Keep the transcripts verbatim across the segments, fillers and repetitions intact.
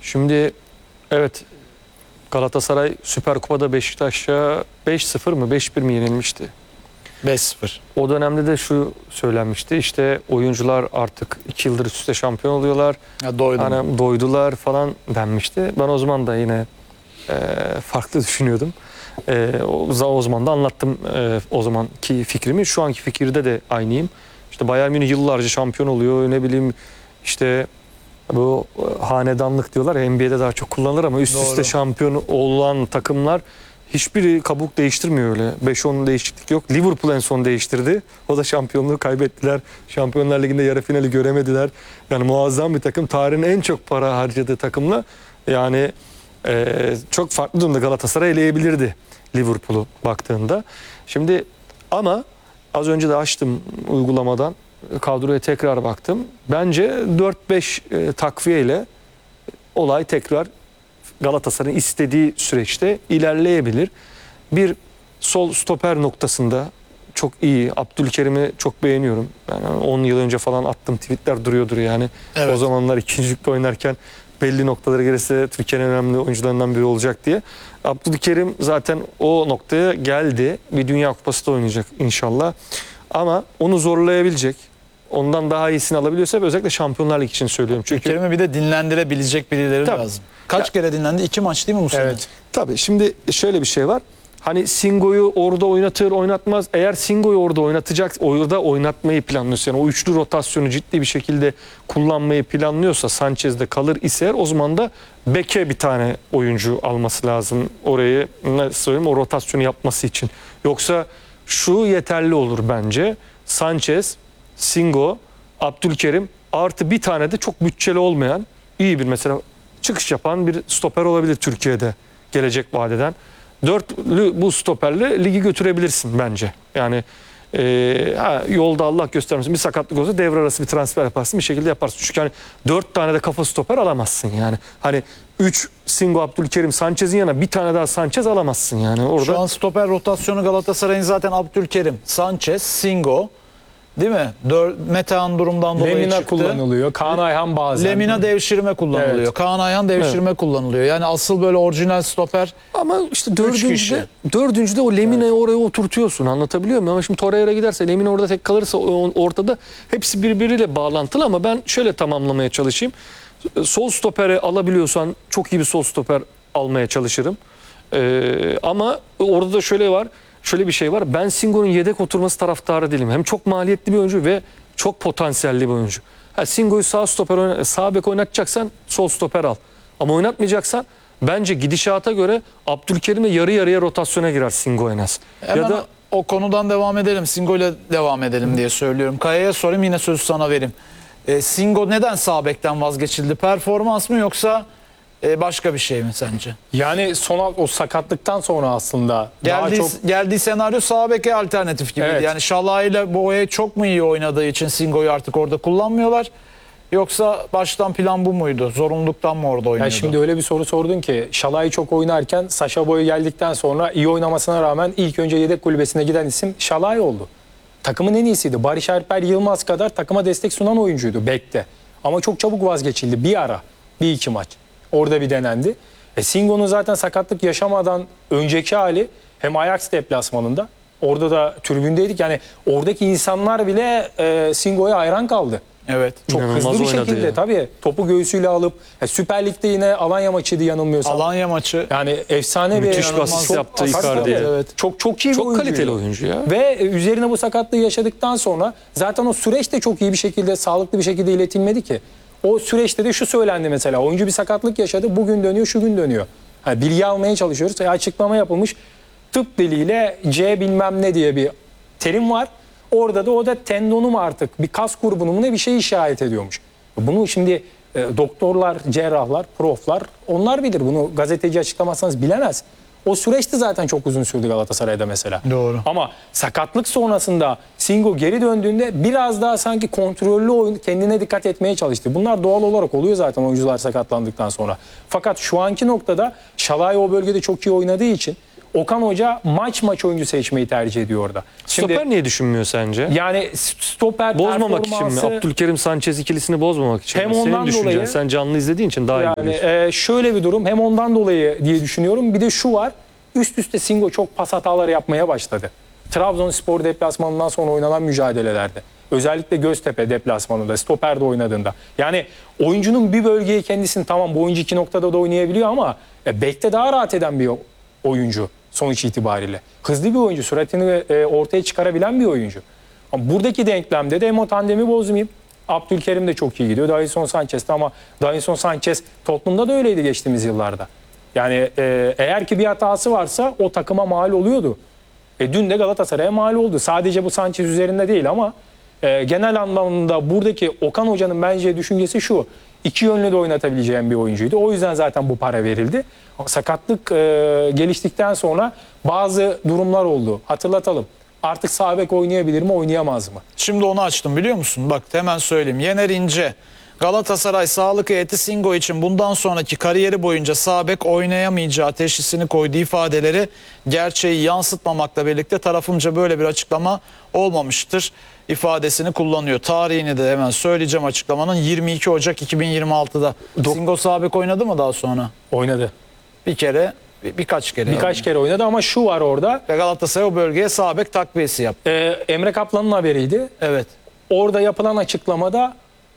Şimdi evet, Galatasaray Süper Kupa'da Beşiktaş'a beş sıfır mı beş bir mi yenilmişti? beş sıfır. O dönemde de şu söylenmişti, işte oyuncular artık iki yıldır üst üste şampiyon oluyorlar. Ya doydum. Hani doydular falan denmişti. Ben o zaman da yine e, farklı düşünüyordum. E, o, o zaman da anlattım e, o zamanki fikrimi. Şu anki fikirde de aynıyım. İşte Bayern Münih yıllarca şampiyon oluyor. Ne bileyim işte bu hanedanlık diyorlar ya, N B A'de daha çok kullanılır ama üst Doğru. üste şampiyon olan takımlar hiçbiri kabuk değiştirmiyor öyle. beş on değişiklik yok. Liverpool en son değiştirdi. O da şampiyonluğu kaybettiler. Şampiyonlar Ligi'nde yarı finali göremediler. Yani muazzam bir takım. Tarihin en çok para harcadığı takımla yani e, çok farklı durumda Galatasaray eleyebilirdi Liverpool'u baktığında. Şimdi ama az önce de açtım uygulamadan. Kadroya tekrar baktım. Bence dört beş e, takviye ile olay tekrar Galatasaray'ın istediği süreçte ilerleyebilir. Bir sol stoper noktasında çok iyi. Abdülkerim'i çok beğeniyorum. Yani on yıl önce falan attığım tweetler duruyordur yani. Evet. O zamanlar ikincilikte oynarken belli noktalara gelirse Türkiye'nin önemli oyuncularından biri olacak diye. Abdülkerim zaten o noktaya geldi. Bir Dünya Kupası da oynayacak inşallah. Ama onu zorlayabilecek, ondan daha iyisini alabiliyorsa, özellikle Şampiyonlar Ligi için söylüyorum. Çünkü Kerem'i bir de dinlendirebilecek birileri Tabii. lazım. Kaç Ya- kere dinlendi? İki maç değil mi bu sene? Evet. tabii şimdi şöyle bir şey var. Hani Singo'yu orada oynatır oynatmaz. Eğer Singo'yu orada oynatacak, orada oynatmayı planlıyorsa, yani o üçlü rotasyonu ciddi bir şekilde kullanmayı planlıyorsa, Sanchez'de kalır ise o zaman da beke bir tane oyuncu alması lazım. Orayı nasıl söyleyeyim, o rotasyonu yapması için. Yoksa şu yeterli olur bence. Sanchez, Singo, Abdülkerim artı bir tane de çok bütçeli olmayan iyi bir, mesela çıkış yapan bir stoper olabilir Türkiye'de gelecek vadeden. Dörtlü bu stoperle ligi götürebilirsin bence. Yani e, ha, yolda Allah göstermesin bir sakatlık olsa devre arası bir transfer yaparsın, bir şekilde yaparsın. Çünkü hani dört tane de kafa stoper alamazsın yani. Hani üç Singo, Abdülkerim, Sanchez'in yanına bir tane daha Sanchez alamazsın yani orada. Şu an stoper rotasyonu Galatasaray'ın zaten Abdülkerim, Sanchez, Singo, değil mi? Dör, Metehan durumdan dolayı Lemina çıktı. kullanılıyor. Kaan Ayhan bazen. Lemina devşirme kullanılıyor. Evet. Kaan Ayhan devşirme kullanılıyor. Yani asıl böyle orijinal stoper Ama işte kişi. dördüncüde, dördüncüde o Lemina'yı oraya oturtuyorsun, anlatabiliyor muyum? Ama şimdi Torreira giderse, Lemina orada tek kalırsa o- ortada hepsi birbiriyle bağlantılı. Ama ben şöyle tamamlamaya çalışayım. Sol stoperi alabiliyorsan çok iyi bir sol stoper almaya çalışırım. Ee, ama orada da şöyle var, şöyle bir şey var. Ben Singo'nun yedek oturması taraftarı değilim. Hem çok maliyetli bir oyuncu ve çok potansiyelli bir oyuncu. Ha, Singo'yu sağ stoper oyna- sağ bek oynatacaksan sol stoper al. Ama oynatmayacaksan bence gidişata göre Abdülkerim'le yarı yarıya rotasyona girer Singo en az. Hemen Ya da o konudan devam edelim. Singo ile devam edelim diye söylüyorum. Kaya'ya sorayım, yine sözü sana vereyim. E, Singo neden sağ bekten vazgeçildi? Performans mı yoksa e, başka bir şey mi sence? Yani son o sakatlıktan sonra aslında daha Geldiği, çok geldiği senaryo sağ beke alternatif gibiydi. Evet. Yani Şalay ile Boye çok mu iyi oynadığı için Singo'yu artık orada kullanmıyorlar? Yoksa baştan plan bu muydu? Zorunluluktan mı orada oynuyordu? yani şimdi öyle bir soru sordun ki Şalay çok oynarken Saşa Boy geldikten sonra iyi oynamasına rağmen ilk önce yedek kulübesine giden isim Şalay oldu. Takımın en iyisiydi. Barış Alper Yılmaz kadar takıma destek sunan oyuncuydu bekte. Ama çok çabuk vazgeçildi. Bir ara, bir iki maç. Orada bir denendi. E Singo'nun zaten sakatlık yaşamadan önceki hali hem Ajax deplasmanında, orada da tribündeydik. Yani oradaki insanlar bile e, Singo'ya hayran kaldı. Evet. Çok İnanılmaz hızlı bir oynadı şekilde ya. tabii topu göğsüyle alıp e, Süper Lig'de yine Alanya maçıydı yanılmıyorsam. Alanya maçı. Yani efsane bir Müthiş bir inanılmaz- asist çok- yaptı asist Icardi'ye. yaptı. Evet. Çok çok iyi bir çok oyuncuydu. kaliteli oyuncu ya. Ve e, üzerine bu sakatlığı yaşadıktan sonra zaten o süreç de çok iyi bir şekilde, sağlıklı bir şekilde iletilmedi ki. O süreçte de şu söylendi mesela. Oyuncu bir sakatlık yaşadı. Bugün dönüyor, şu gün dönüyor. Yani bilgi almaya çalışıyoruz. E, açıklama yapılmış. Tıp diliyle C bilmem ne diye bir terim var. Orada da o da tendonu mu artık, bir kas grubunu mu ne bir şey işaret ediyormuş. Bunu şimdi e, doktorlar, cerrahlar, proflar onlar bilir. Bunu gazeteci açıklamazsanız bilemez. O süreçte zaten çok uzun sürdü Galatasaray'da mesela. Doğru. Ama sakatlık sonrasında Singo geri döndüğünde biraz daha sanki kontrollü oyun, kendine dikkat etmeye çalıştı. Bunlar doğal olarak oluyor zaten oyuncular sakatlandıktan sonra. Fakat şu anki noktada Şalay o bölgede çok iyi oynadığı için Okan Hoca maç maç oyuncu seçmeyi tercih ediyor orada. Şimdi, Stoper niye düşünmüyor sence? yani stoper Bozmamak için mi? performansı Abdülkerim Sanchez ikilisini bozmamak için Hem mi? Senin ondan düşüncen. dolayı- Sen canlı izlediğin için daha iyi yani biliyorsun. e, şöyle bir durum, hem ondan dolayı diye düşünüyorum. Bir de şu var, üst üste Singo çok pas hataları yapmaya başladı. Trabzonspor deplasmanından sonra oynanan mücadelelerde. Özellikle Göztepe deplasmanında, stoperde oynadığında. Yani oyuncunun bir bölgeye kendisini, tamam bu oyuncu iki noktada da oynayabiliyor ama e, bekte daha rahat eden bir oyuncu sonuç itibariyle. Hızlı bir oyuncu, süratini e, ortaya çıkarabilen bir oyuncu. Ama buradaki denklemde de hem o tandemi bozmayayım. Abdülkerim de çok iyi gidiyor. Davinson Sanchez'de, ama Davinson Sanchez Tottenham'da da öyleydi geçtiğimiz yıllarda. Yani e, eğer ki bir hatası varsa o takıma mal oluyordu. E, dün de Galatasaray'a mal oldu. Sadece bu Sanchez üzerinde değil ama e, genel anlamda buradaki Okan Hoca'nın bence düşüncesi şu. İki yönlü de oynatabileceğim bir oyuncuydu. O yüzden zaten bu para verildi. Ama sakatlık e, geliştikten sonra bazı durumlar oldu. Hatırlatalım. Artık sağ bek oynayabilir mi, oynayamaz mı? Şimdi onu açtım biliyor musun? Bak hemen söyleyeyim. Yener İnce, Galatasaray sağlık heyeti Singo için bundan sonraki kariyeri boyunca sağ bek oynayamayacağı teşhisini koyduğu ifadeleri gerçeği yansıtmamakla birlikte tarafımca böyle bir açıklama olmamıştır ifadesini kullanıyor. Tarihini de hemen söyleyeceğim açıklamanın. yirmi iki Ocak iki bin yirmi altıda. Singo sağ bek oynadı mı daha sonra? Oynadı. Bir kere, bir- birkaç kere. Birkaç kere oynadı ama şu var orada. Ve Galatasaray o bölgeye sağ bek takviyesi yaptı. e, Emre Kaplan'ın haberiydi. Evet. Orada yapılan açıklamada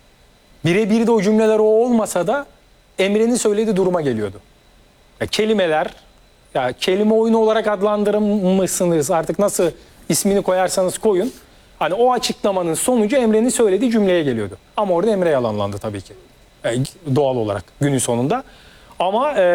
birebir de o cümleler o olmasa da Emre'nin söylediği duruma geliyordu. Ya kelimeler, ya kelime oyunu olarak adlandırmışsınız, artık nasıl ismini koyarsanız koyun. Hani o açıklamanın sonucu Emre'nin söylediği cümleye geliyordu. Ama orada Emre yalanlandı tabii ki. E, doğal olarak günün sonunda. Ama e,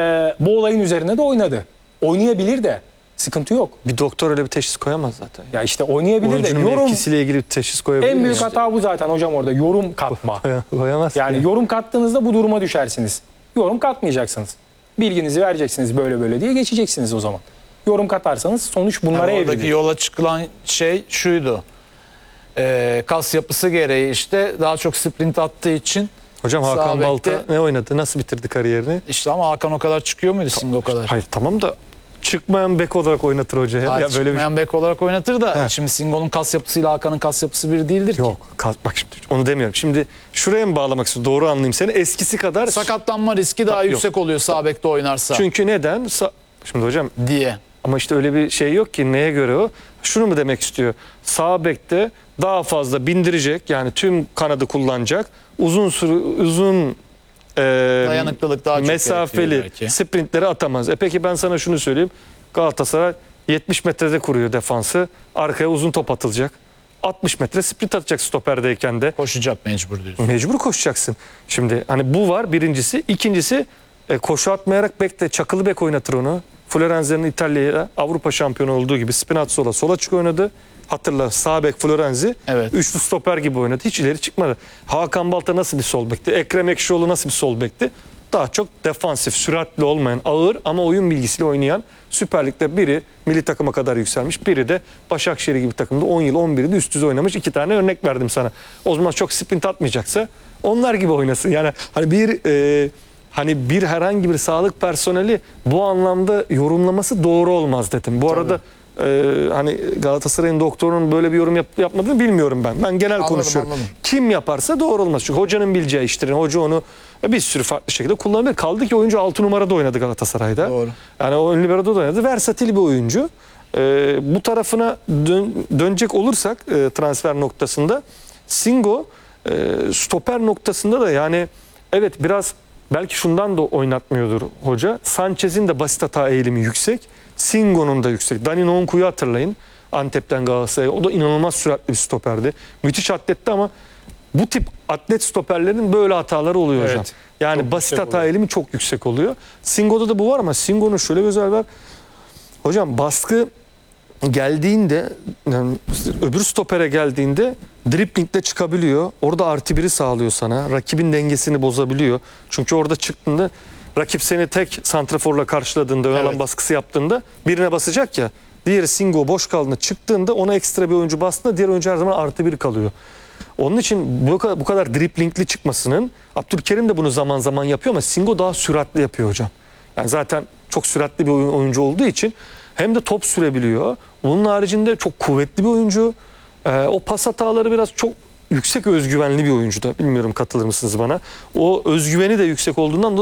bu olayın üzerine de oynadı. Oynayabilir de. Sıkıntı yok. Bir doktor öyle bir teşhis koyamaz zaten. Ya işte oynayabilir de. Oyuncunun Yorum, mevkisiyle ilgili bir teşhis koyabilir en mi büyük ya? hata bu zaten hocam orada. Yorum katma. Koyamaz. Yani ki. yorum kattığınızda bu duruma düşersiniz. Yorum katmayacaksınız. Bilginizi vereceksiniz böyle böyle diye geçeceksiniz o zaman. Yorum katarsanız sonuç bunlara Yani oradaki evrilir. yola çıkılan şey şuydu. Ee, kas yapısı gereği işte daha çok sprint attığı için Hocam Hakan sağ bekte- Balta ne oynadı? Nasıl bitirdi kariyerini? işte ama Hakan o kadar çıkıyor muydu Singo o kadar? Hayır tamam da çıkmayan bek olarak oynatır hoca. Ya, Hayır, ya böyle bir çıkmayan bek olarak oynatır da He. şimdi Singo'nun kas yapısıyla Hakan'ın kas yapısı bir değildir ki. Yok. kas- Bak şimdi onu demiyorum. Şimdi şuraya mı bağlamak istiyorum? Doğru anlayayım seni. Eskisi kadar Sakatlanma riski daha Yok. yüksek oluyor sağ bekte oynarsa çünkü neden? Sa- Şimdi hocam diye. ama işte öyle bir şey yok ki, neye göre o? Şunu mu demek istiyor? Sağ bekte daha fazla bindirecek, yani tüm kanadı kullanacak. Uzun süre uzun e, Dayanıklılık daha çok mesafeli gerekiyor belki. sprintleri atamaz. E peki ben sana şunu söyleyeyim. Galatasaray yetmiş metrede kuruyor defansı. Arkaya uzun top atılacak. altmış metre sprint atacak stoperdeyken de. Koşacak mecbur diyorsun. Mecbur koşacaksın. Şimdi hani bu var birincisi. İkincisi e, koşu atmayarak bekle. Çakılı bek oynatır onu. Florenzi'nin İtalya'ya Avrupa şampiyonu olduğu gibi Spinazzola sola çık oynadı. Hatırla, sağ bek Florenzi. Evet. Üçlü stoper gibi oynadı. Hiç ileri çıkmadı. Hakan Balta nasıl bir sol bekti? Ekrem Ekşioğlu nasıl bir sol bekti? Daha çok defansif, süratli olmayan, ağır ama oyun bilgisiyle oynayan, Süper Lig'de biri milli takıma kadar yükselmiş, biri de Başakşehir gibi takımda on yıl on biri de üst düzey oynamış. İki tane örnek verdim sana. O zaman çok sprint atmayacaksa onlar gibi oynasın. Yani hani bir e, hani bir herhangi bir sağlık personeli bu anlamda yorumlaması doğru olmaz dedim. Bu arada e, hani Galatasaray'ın doktorunun böyle bir yorum yap, yapmadığını bilmiyorum ben. Ben genel Anladım, konuşuyorum. anladım. Kim yaparsa doğru olmaz. Çünkü hocanın bileceği iştir. Yani hoca onu bir sürü farklı şekilde kullanabilir. Kaldı ki oyuncu altı numarada oynadı Galatasaray'da. Doğru. Yani o ön libero'da da oynadı. Versatil bir oyuncu. Ee, bu tarafına dön- dönecek olursak e, transfer noktasında Singo e, stoper noktasında da yani evet biraz belki şundan da oynatmıyordur hoca. Sanchez'in de basit hata eğilimi yüksek. Singo'nun da yüksek. Dani Nonku'yu hatırlayın. Antep'ten Galatasaray'a. O da inanılmaz süratli bir stoperdi. Müthiş atletti ama bu tip atlet stoperlerin böyle hataları oluyor Evet. hocam. Yani Çok basit yüksek hata oluyor. eğilimi çok yüksek oluyor. Singo'da da bu var ama Singo'nun şöyle bir özelliği var. Hocam baskı geldiğinde, yani öbür stopere geldiğinde driplingle çıkabiliyor. Orada artı biri sağlıyor sana. Rakibin dengesini bozabiliyor. Çünkü orada çıktığında rakip seni tek santraforla karşıladığında, ön alan Evet. baskısı yaptığında birine basacak ya. Diğeri Singo boş kaldığında çıktığında ona ekstra bir oyuncu bastığında diğer oyuncu her zaman artı bir kalıyor. Onun için bu kadar, bu kadar driplingli çıkmasının, Abdülkerim de bunu zaman zaman yapıyor ama Singo daha süratli yapıyor hocam. Yani zaten çok süratli bir oyun- oyuncu olduğu için hem de top sürebiliyor. Bunun haricinde çok kuvvetli bir oyuncu. Ee, o pas hataları biraz çok yüksek özgüvenli bir oyuncu da. Bilmiyorum katılır mısınız bana? O özgüveni de yüksek olduğundan dolayı